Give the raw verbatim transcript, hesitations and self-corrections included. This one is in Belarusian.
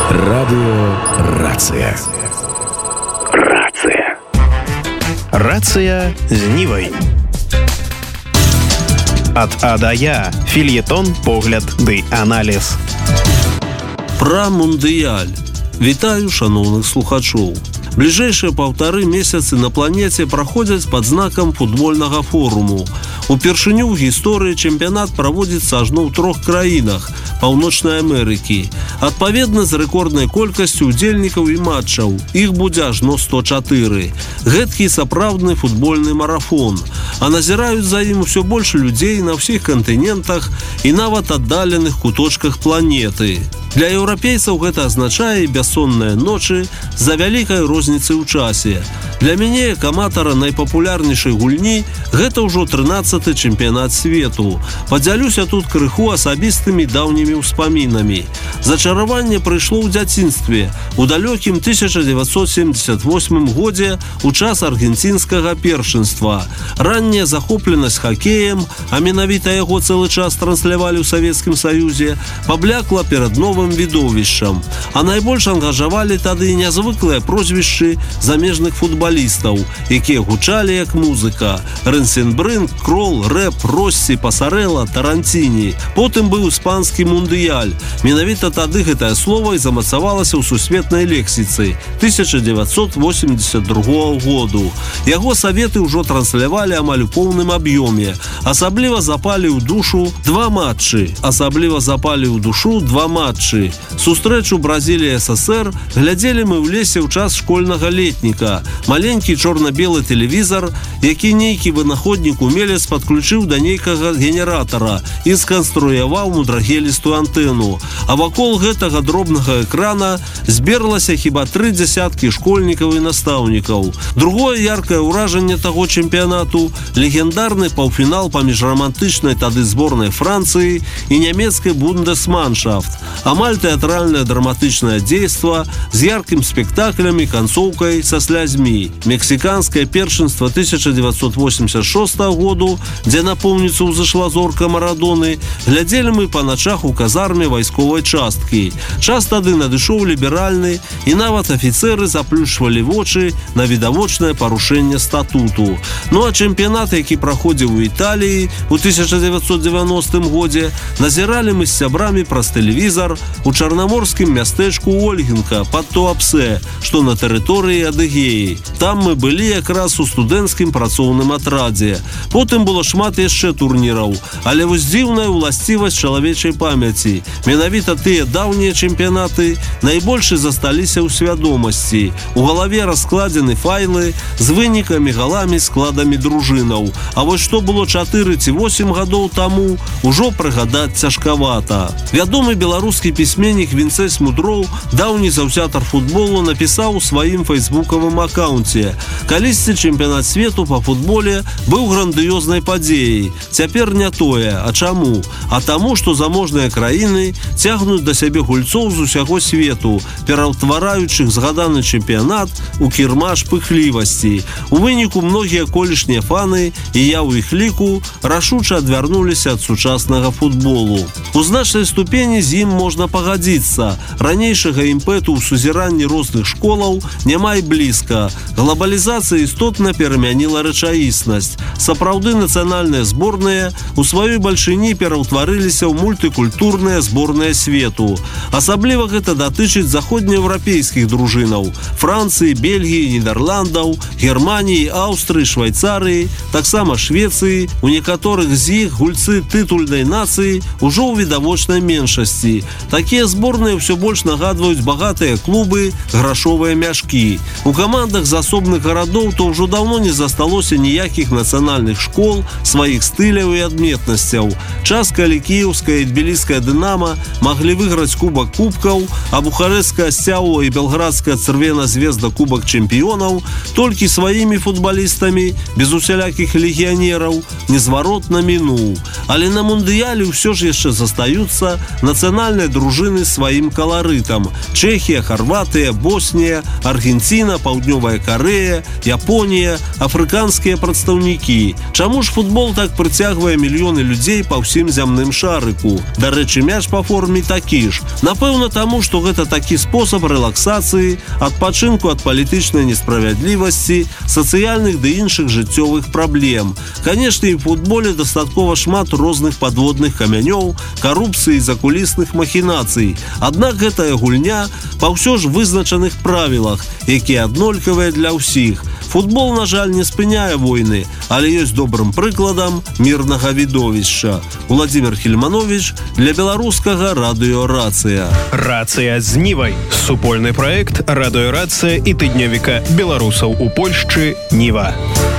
Радио «Рация». Рация. Рация з Нівай. Ад А да Я. Фільетон, погляд ды аналіз. Пра мундыяль. Вітаю шановных слухачоў. Бліжэйшыя паўтары месяцы на планеце праходзяць пад знакам футбольнага форуму. Упершыню ў гісторыі чэмпіянат праводзіцца ажно ў трох краінах Паўночнай Амерыкі. Адпаведна з рэкорднай колькасцю удзельнікаў і матчаў. Іх будзе ажно сто чатыры. Гэткі сапраўдны футбольны марафон. А назіраюць за ім усё больш людзей на ўсіх кантынентах і нават аддаленых куточках планеты. Для еўрапейцаў гэта азначае бяссонныя ночы з-за вялікай розніцы ў часе. Для мяне, як аматара найпапулярнейшай гульні, гэта ўжо трынаццаты чэмпіянат свету. Падзялюся тут крыху асабістымі даўнімі ўспамінамі. Зачараванне прыйшло ў дзяцінстве, у далёкім тысяча дзевяцьсот семьдесят восьмым годзе у час аргенцінскага першынства. Ранняя захопленасць хакеем, а менавіта яго цэлы час транслявалі ў Савецкім Саюзе, паблякла перад новым відовішчам. А найбольш ангажавалі тады нязвыклыя прозвішчы замежных футбалістаў, якія гучалі як музыка. Рэнсенбрынг, Крол, Рэп, Россі, Пасарэла, Таранціні. Потым быў іспанскі мундыяль. Менавіта тады гэтае слова і замацавалася ў сусветнай лексіцы тысяча дзевяцьсот восемьдесят другога году. Яго саветы ўжо транслявалі амаль у поўным аб'ёме. Асабліва запалі ў душу два матчы. Асабліва запалі ў душу два матчы. Сустрэчу Бразілія СССР глядзелі мы ў лесе ў час школьнага летніка. Маленькі чорна-белы тэлевізар, які нейкі вынаходнік-умелец падключыў да нейкага генератара і сканструяваў мудрагелістую антэну. А вакол гэтага дробнага экрана зберлася хіба тры дзясяткі школьнікаў і настаўнікаў. Другое яркае ўражанне таго чэмпіянату – легендарны паўфінал паміж рамантычнай тады зборнай Францыі і нямецкай Бундесманшафт. Амаль тэатральнае драматычнае дзейства з яркім спектаклем і канцоўкай са слязьмі. Мексіканскае першынства тысяча дзевяцьсот восемьдесят шостага году, дзе на поўніцу ўзышла зорка Марадоны, глядзелі мы па начах у казарме вайсковай часткі. Час тады надышоў ліберальны, і нават афіцэры заплюшвалі вочы на відавочнае парушэнне статуту. Ну а чэмпіянат, які праходзіў у Італіі у тысяча дзевяцьсот девяностым годзе, назіралі мы з сябрамі праз тэлевізар у чарнаморскім мястэчку Ольгінка пад Туапсе, што на тэрыторыі Адыгеі. Там мы былі якраз у студэнцкім працоўным атрадзе. Потым было шмат яшчэ турніраў, але вось дзіўная ўласцівасць чалавечай памяці. Менавіта тыя даўнія чэмпіянаты найбольш засталіся ў свядомасці. У галаве раскладзены файлы з вынікамі, галамі, складамі дружынаў. А вось што было чатыры ці восем гадоў таму, ужо прыгадаць цяжкавата. Вядомы беларускі пісьменнік Вінцэс Мудроў, даўні заўзятар футболу, напісаў у сваім фейсбукавым акаунце: «Калісьці чэмпіянат свету па футболе быў грандыёзнай падзеяй. Цяпер не тое. А чаму? А таму, што заможныя краіны цягнуць да сябе гульцоў з усяго свету, пераўтвараючых згаданы чэмпіянат у кірмаш пыхлівасці. У выніку многія колішнія фаны, і я ў іх ліку, рашуча адвярнуліся ад сучаснага футболу. У значнай ступені з ім можна пагадзіцца. Ранейшага імпэту ў сузіранні розных школаў няма і блізка. Глобалізацыя істотна перамяніла рэчаіснасць. Сапраўды нацыянальныя зборныя у сваёй бальшыні пераўтварыліся ў мультыкультурныя зборныя свету. Асабліва гэта датычыць заходнееўрапейскіх дружынаў – Францыі, Бельгіі, Нідерландаў, Германіі, Аўстрыі, Швайцарыі, таксама Швецыі. У некаторых з іх гульцы тытульнай нацыі ўжо ў відавочнай меншасці. Такія зборныя ўсё больш нагадваюць багатыя клубы, грашовыя мяшкі. У камандах з асобных гарадоў то ўжо даўно не засталося ніякіх нацыянальных школ, сваіх стыляў і адметнасцяў. Час, калі кіеўская і тбіліская «Дынама» маглі выйграць кубак кубкаў, а бухарэцкая «Сцяуа» і белградская «Црвена звезда» кубак чэмпіёнаў, толькі сваімі футбалістамі, без усялякіх легіянераў, незваротна мінуў. Але на мундыяле ўсё ж яшчэ застаюцца нацыянальныя дружыны сваім каларытам. Чэхія, Харватыя, Боснія, Аргенціна, Паўднёвая Карэя, Японія, афрыканскія прадстаўнікі. Чаму ж футбол так прыцягвае мільёны людзей па ўсім зямным шарыку? Дарэчы, мяч па форме такі ж. Напэўна, таму, што гэта такі спосаб рэлаксацыі, адпачынку ад палітычнай несправядлівасці, сацыяльных ды іншых жыццёвых праблем. Канешне, і ў футболе дастаткова шмат розных падводных камянёў, карупцыі, закулісных махінацый. Аднак гэтая гульня па ўсё ж вызначаных правілах, якія аднолькавыя для ўсіх. Футбол, на жаль, не спыняе войны, але ёсць добрым прыкладам мірнага відовішча. Владимир Хельманович для беларускага радыё «Рацыя». «Рацыя з Нівай» – супольны праект радыё «Рацыя» і тыднёвіка беларусаў у Польшчы «Ніва».